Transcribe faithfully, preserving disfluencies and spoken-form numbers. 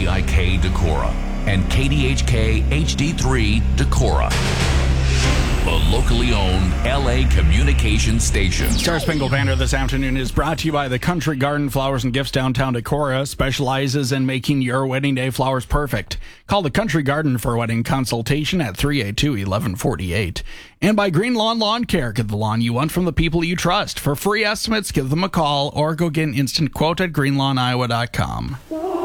D I K Decorah and K D H K H D three Decorah, the locally owned L A communication station. Star Spangled Banner this afternoon is brought to you by the Country Garden Flowers and Gifts downtown Decorah. Specializes in making your wedding day flowers perfect. Call the Country Garden for a wedding consultation at three eight two, one one four eight. And by Green Lawn Lawn Care. Get the lawn you want from the people you trust. For free estimates, give them a call or go get an instant quote at green lawn iowa dot com.